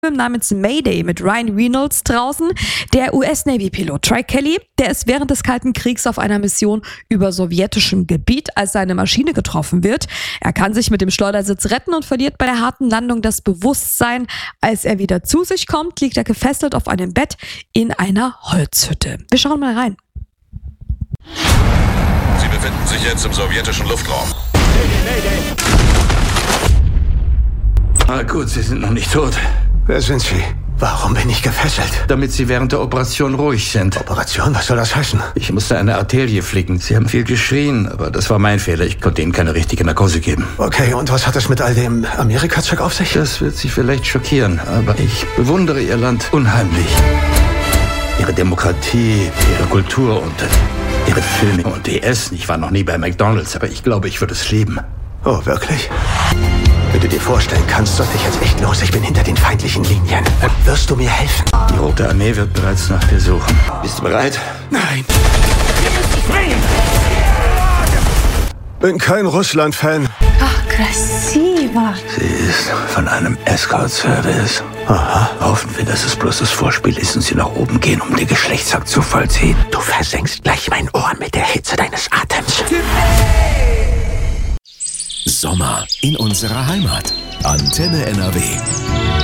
namens Mayday mit Ryan Reynolds draußen. Der US-Navy-Pilot Trey Kelly, der ist während des Kalten Kriegs auf einer Mission über sowjetischem Gebiet, als seine Maschine getroffen wird. Er kann sich mit dem Schleudersitz retten und verliert bei der harten Landung das Bewusstsein. Als er wieder zu sich kommt, liegt er gefesselt auf einem Bett in einer Holzhütte. Wir schauen mal rein. Sie befinden sich jetzt im sowjetischen Luftraum. Na gut, Sie sind noch nicht tot. Wer sind Sie? Warum bin ich gefesselt? Damit Sie während der Operation ruhig sind. Operation? Was soll das heißen? Ich musste eine Arterie flicken. Sie haben viel geschrien, aber das war mein Fehler. Ich konnte Ihnen keine richtige Narkose geben. Okay, und was hat es mit all dem Amerika-Zeug auf sich? Das wird Sie vielleicht schockieren, aber ich bewundere Ihr Land unheimlich. Ihre Demokratie, Ihre Kultur und Ihre Filme und Ihr Essen. Ich war noch nie bei McDonald's, aber ich glaube, ich würde es lieben. Oh, wirklich? Wenn du dir vorstellen kannst, sollte ich jetzt echt los. Ich bin hinter den feindlichen Linien. Und wirst du mir helfen? Die Rote Armee wird bereits nach dir suchen. Bist du bereit? Nein. Bin kein Russland-Fan. Ach, krasiva. Sie ist von einem Escort-Service. Aha. Hoffen wir, dass es bloß das Vorspiel ist und Sie nach oben gehen, um den Geschlechtsakt zu vollziehen. Du versenkst gleich mein Ohr mit der Hitze deines Atems. Sommer in unserer Heimat. Antenne NRW.